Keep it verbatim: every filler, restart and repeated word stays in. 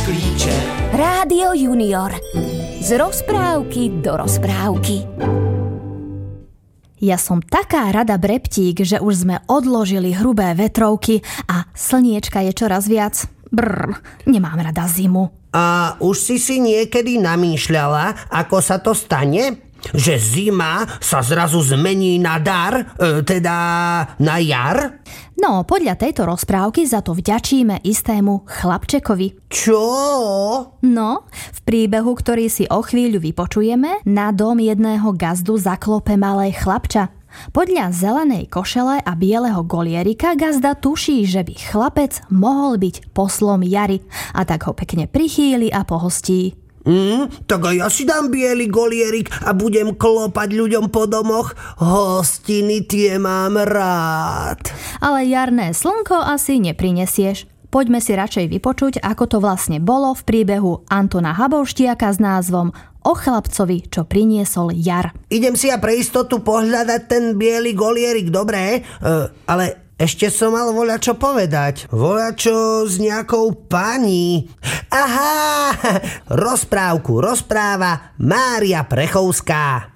klíče. Rádio Junior. Z rozprávky do rozprávky. Ja som taká rada, Breptík, že už sme odložili hrubé vetrovky a slniečka je čoraz viac. Brr, nemám rada zimu. A už si si niekedy namýšľala, ako sa to stane? Že zima sa zrazu zmení na dar, e, teda na jar? No, podľa tejto rozprávky za to vďačíme istému chlapčekovi. Čo? No, v príbehu, ktorý si o chvíľu vypočujeme, na dom jedného gazdu zaklope malé chlapča. Podľa zelenej košele a bieleho golierika gazda tuší, že by chlapec mohol byť poslom jary a tak ho pekne prichýli a pohostí. Mm, tak aj ja si dám biely golierik a budem klopať ľuďom po domoch. Hostiny tie mám rád. Ale jarné slnko asi neprinesieš. Poďme si radšej vypočuť, ako to vlastne bolo v príbehu Antona Habovštiaka s názvom O chlapcovi, čo priniesol jar. Idem si ja pre istotu pohľadať ten biely golierik, dobré? Uh, ale ešte som mal voľačo povedať. Voľačo s nejakou pani. Aha! Rozprávku rozpráva Mária Prechovská.